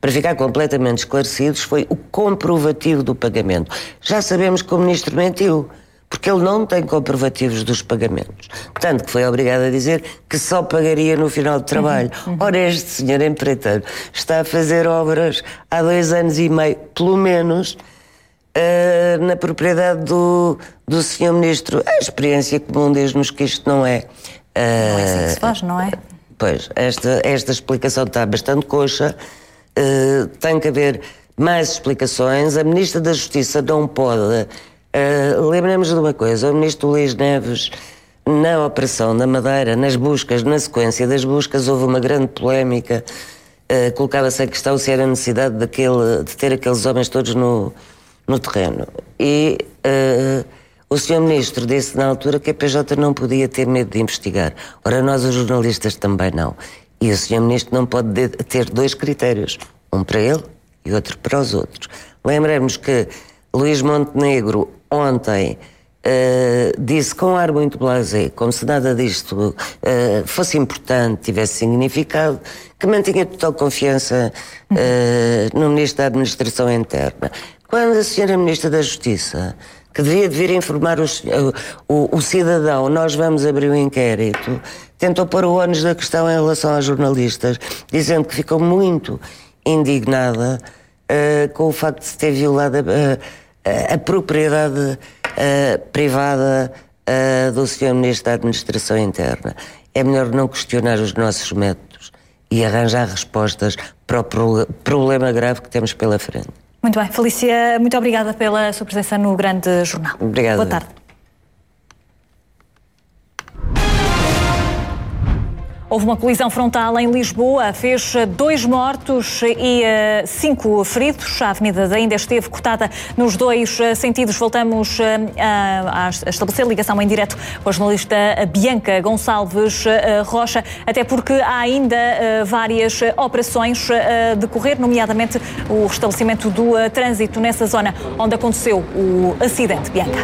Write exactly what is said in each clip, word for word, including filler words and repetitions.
para ficar completamente esclarecidos, foi o comprovativo do pagamento. Já sabemos que o Ministro mentiu, porque ele não tem comprovativos dos pagamentos. Portanto, que foi obrigado a dizer que só pagaria no final do trabalho. Uhum, uhum. Ora, este senhor empreiteiro está a fazer obras há dois anos e meio, pelo menos, uh, na propriedade do, do senhor Ministro. A experiência comum diz-nos que isto não é... Uh, não é assim que se faz, não é? Pois, esta, esta explicação está bastante coxa. Uh, tem que haver mais explicações. A Ministra da Justiça não pode... Uh, lembremos de uma coisa, o Ministro Luís Neves, na operação da Madeira, nas buscas, na sequência das buscas, houve uma grande polémica, uh, colocava-se a questão se era necessidade daquele, de ter aqueles homens todos no, no terreno. E uh, o senhor Ministro disse na altura que a P J não podia ter medo de investigar. Ora, nós os jornalistas também não. E o senhor Ministro não pode de, ter dois critérios, um para ele e outro para os outros. Lembremos que Luís Montenegro ontem uh, disse com um ar muito blasé, como se nada disto uh, fosse importante, tivesse significado, que mantinha total confiança uh, no Ministro da Administração Interna. Quando a senhora Ministra da Justiça, que devia de vir informar o, o, o cidadão, nós vamos abrir um inquérito, tentou pôr o ónus da questão em relação aos jornalistas, dizendo que ficou muito indignada uh, com o facto de se ter violado a, a, a propriedade uh, privada uh, do senhor Ministro da Administração Interna. É melhor não questionar os nossos métodos e arranjar respostas para o pro, problema grave que temos pela frente. Muito bem. Felícia, muito obrigada pela sua presença no Grande Jornal. Obrigado. Boa tarde. Houve uma colisão frontal em Lisboa, fez dois mortos e uh, cinco feridos. A avenida ainda esteve cortada nos dois uh, sentidos. Voltamos uh, a, a estabelecer ligação em direto com a jornalista Bianca Gonçalves uh, Rocha, até porque há ainda uh, várias operações a uh, decorrer, nomeadamente o restabelecimento do uh, trânsito nessa zona onde aconteceu o acidente. Bianca.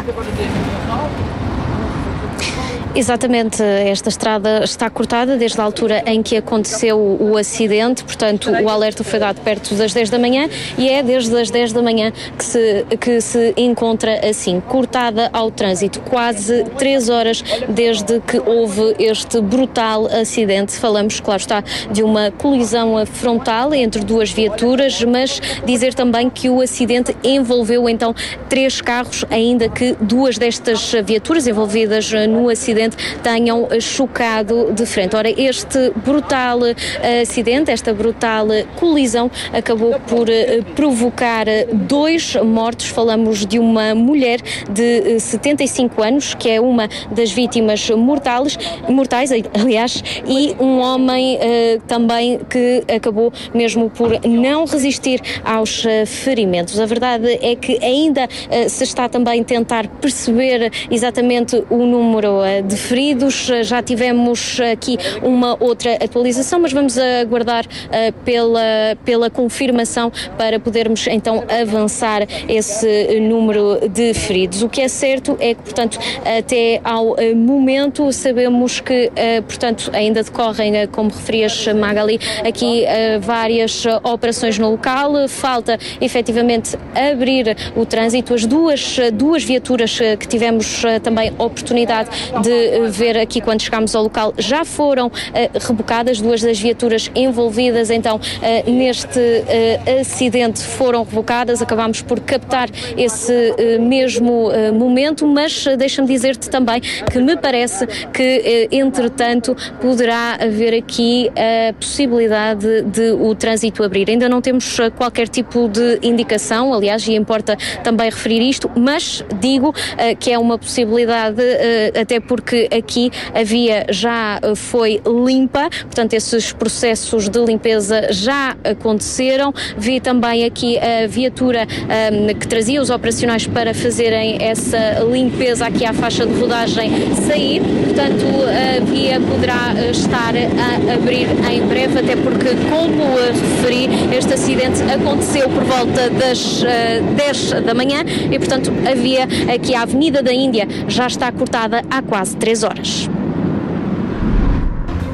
Exatamente, esta estrada está cortada desde a altura em que aconteceu o acidente, portanto o alerta foi dado perto das dez da manhã e é desde as dez da manhã que se, que se encontra assim, cortada ao trânsito, quase três horas desde que houve este brutal acidente. Falamos, claro está, de uma colisão frontal entre duas viaturas, mas dizer também que o acidente envolveu então três carros, ainda que duas destas viaturas envolvidas no acidente tenham chocado de frente. Ora, este brutal uh, acidente, esta brutal colisão acabou por uh, provocar dois mortos. Falamos de uma mulher de uh, setenta e cinco anos, que é uma das vítimas mortais, mortais aliás, e um homem uh, também que acabou mesmo por não resistir aos uh, ferimentos. A verdade é que ainda uh, se está também a tentar perceber exatamente o número uh, de feridos. Já tivemos aqui uma outra atualização, mas vamos aguardar uh, pela, pela confirmação para podermos então avançar esse número de feridos. O que é certo é que, portanto, até ao uh, momento sabemos que, uh, portanto, ainda decorrem, uh, como referias, Magali, aqui uh, várias uh, operações no local. Falta efetivamente abrir o trânsito. As duas, uh, duas viaturas uh, que tivemos uh, também oportunidade de ver aqui quando chegámos ao local já foram uh, rebocadas. Duas das viaturas envolvidas então uh, neste uh, acidente foram revocadas. Acabámos por captar esse uh, mesmo uh, momento, mas uh, deixa-me dizer-te também que me parece que uh, entretanto poderá haver aqui a possibilidade de o trânsito abrir. Ainda não temos uh, qualquer tipo de indicação, aliás, e importa também referir isto, mas digo uh, que é uma possibilidade, uh, até porque aqui a via já foi limpa, portanto esses processos de limpeza já aconteceram. Vi também aqui a viatura um, que trazia os operacionais para fazerem essa limpeza aqui à faixa de rodagem sair, portanto a via poderá estar a abrir em breve, até porque, como referi, este acidente aconteceu por volta das uh, dez da manhã e, portanto, a via aqui à Avenida da Índia já está cortada há quase três horas.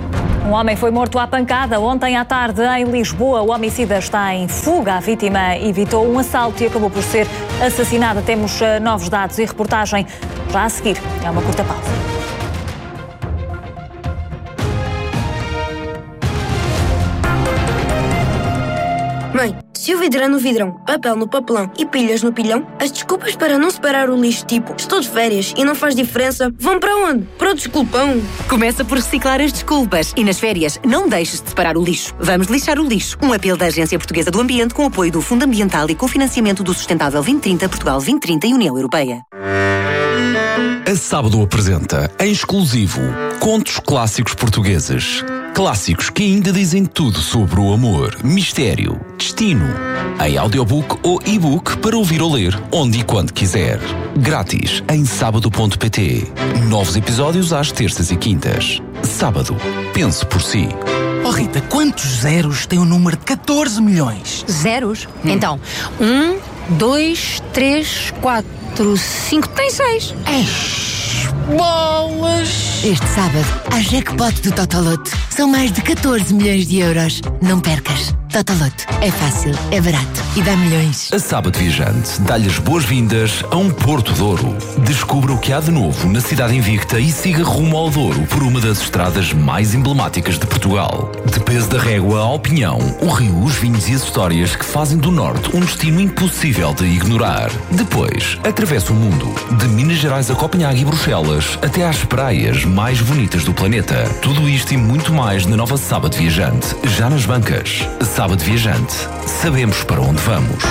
Um homem foi morto à pancada ontem à tarde em Lisboa. O homicida está em fuga. A vítima evitou um assalto e acabou por ser assassinada. Temos novos dados e reportagem já a seguir. É uma curta pausa. Mãe, se o vidro é no vidrão, papel no papelão e pilhas no pilhão, as desculpas para não separar o lixo, tipo estou de férias e não faz diferença, vão para onde? Para o desculpão. Começa por reciclar as desculpas e nas férias não deixes de separar o lixo. Vamos lixar o lixo. Um apelo da Agência Portuguesa do Ambiente com apoio do Fundo Ambiental e com financiamento do Sustentável vinte trinta, Portugal vinte trinta e União Europeia. A Sábado apresenta, em exclusivo, contos clássicos portugueses. Clássicos que ainda dizem tudo sobre o amor, mistério, destino. Em audiobook ou e-book para ouvir ou ler, onde e quando quiser. Grátis em sábado ponto pt. Novos episódios às terças e quintas. Sábado. Pense por si. Oh Rita, quantos zeros tem o número de catorze milhões? Zeros? Hum. Então, um, dois, três, quatro, cinco, tem seis. Eish, bolas! Este sábado, há jackpot do Totoloto. São mais de catorze milhões de euros. Não percas. Totoloto. É fácil, é barato e dá milhões. A Sábado Viajante dá-lhe as boas-vindas a um Porto Douro. Descubra o que há de novo na cidade invicta e siga rumo ao Douro por uma das estradas mais emblemáticas de Portugal. De peso da régua ao Pinhão, o rio, os vinhos e as histórias que fazem do Norte um destino impossível de ignorar. Depois, atravessa o mundo, de Minas Gerais a Copenhague e Bruxelas, até às praias mais bonitas do planeta. Tudo isto e muito mais na nova Sábado Viajante, já nas bancas. Sábado Viajante. Sabemos para onde vamos.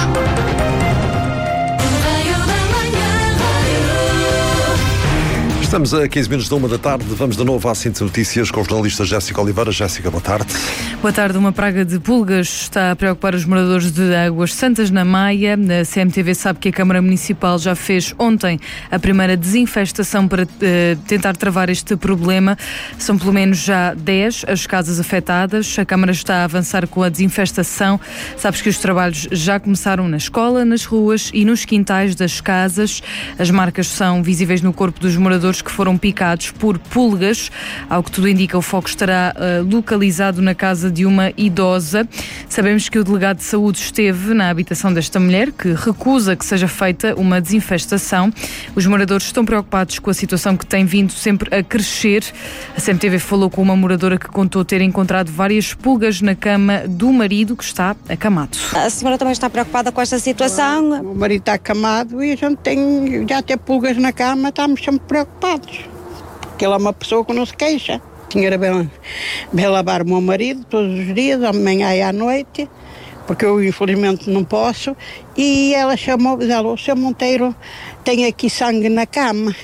Estamos a quinze minutos da uma da tarde. Vamos de novo à Síntese Notícias com o jornalista Jéssica Oliveira. Jéssica, boa tarde. Boa tarde. Uma praga de pulgas está a preocupar os moradores de Águas Santas, na Maia. A C M T V sabe que a Câmara Municipal já fez ontem a primeira desinfestação para uh, tentar travar este problema. São pelo menos já dez as casas afetadas. A Câmara está a avançar com a desinfestação. Sabes que os trabalhos já começaram na escola, nas ruas e nos quintais das casas. As marcas são visíveis no corpo dos moradores que foram picados por pulgas. Ao que tudo indica, o foco estará uh, localizado na casa de uma idosa. Sabemos que o delegado de saúde esteve na habitação desta mulher, que recusa que seja feita uma desinfestação. Os moradores estão preocupados com a situação que tem vindo sempre a crescer. A C M T V falou com uma moradora que contou ter encontrado várias pulgas na cama do marido, que está acamado. A senhora também está preocupada com esta situação? O marido está acamado e a gente tem já ter pulgas na cama, estamos sempre preocupados. Porque ele é uma pessoa que não se queixa. Tinha bem, bem lavar o meu marido todos os dias, à manhã e à noite, porque eu infelizmente não posso. E ela chamou, diz ela, o seu Monteiro tem aqui sangue na cama.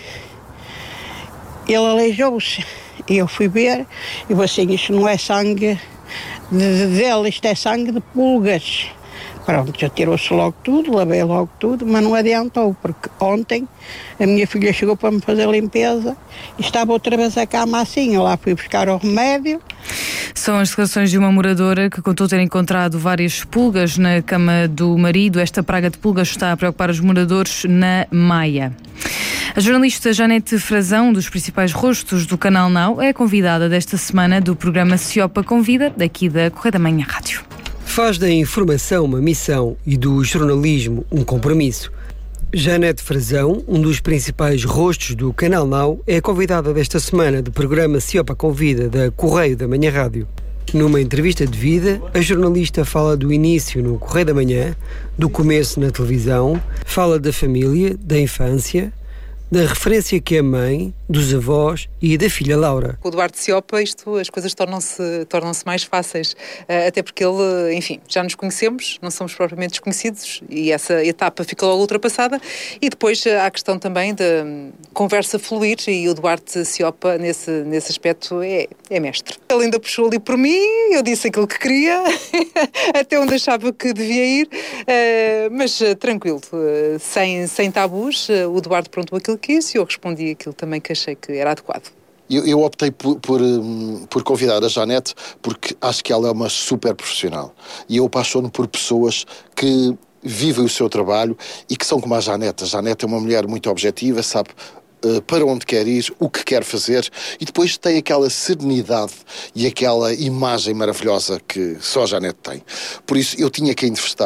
Ele aleijou-se. E eu fui ver, e eu assim, isto não é sangue de, dele, isto é sangue de pulgas. Pronto, já tirou-se logo tudo, lavei logo tudo, mas não adiantou, porque ontem a minha filha chegou para me fazer a limpeza e estava outra vez a cama assim. Eu lá fui buscar o remédio. São as declarações de uma moradora que contou ter encontrado várias pulgas na cama do marido. Esta praga de pulgas está a preocupar os moradores na Maia. A jornalista Janete Frazão, um dos principais rostos do Canal Now, é a convidada desta semana do programa Ciopa Convida, daqui da Correio da Manhã Rádio. Faz da informação uma missão e do jornalismo um compromisso. Janete Frazão, um dos principais rostos do Canal Now, é a convidada desta semana do programa Ciopa Convida da Correio da Manhã Rádio. Numa entrevista de vida, a jornalista fala do início no Correio da Manhã, do começo na televisão, fala da família, da infância, da referência que é mãe, dos avós e da filha Laura. Com o Eduardo Ciopa, isto, as coisas tornam-se, tornam-se mais fáceis, até porque ele, enfim, já nos conhecemos, não somos propriamente desconhecidos e essa etapa fica logo ultrapassada. E depois há a questão também da conversa fluir e o Eduardo Ciopa, nesse, nesse aspecto, é, é mestre. Ele ainda puxou ali por mim, eu disse aquilo que queria, até onde achava que devia ir, mas tranquilo, sem, sem tabus, o Eduardo perguntou aquilo que quis e eu respondi aquilo também que achei que era adequado. Eu, eu optei por, por, por convidar a Janete porque acho que ela é uma super profissional e eu apaixono por pessoas que vivem o seu trabalho e que são como a Janete. A Janete é uma mulher muito objetiva, sabe uh, para onde quer ir, o que quer fazer, e depois tem aquela serenidade e aquela imagem maravilhosa que só a Janete tem. Por isso eu tinha que a entrevistar.